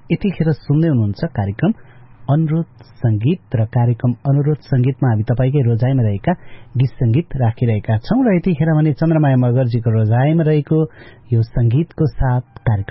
यतिखेर सुन्दै हुनुहुन्छ कार्यक्रम अनुरोध संगीत र कार्यक्रम अनुरोध संगीतमा हामी तपाईकै रोजाइमा रहेका गीत संगीत राखिरहेका छौं र यतिखेर भने चन्द्रमाया मगर्जीको रोजाइमा रहेको यो संगीतको साथ कार्यक्रम